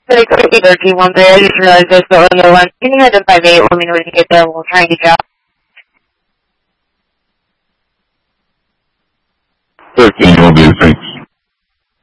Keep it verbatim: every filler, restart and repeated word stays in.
Sorry, thirteen one three. I just realized there's the other one. Can you head to five eight? Let me know when you get there. We'll try and get you out. thirteen will be, thanks.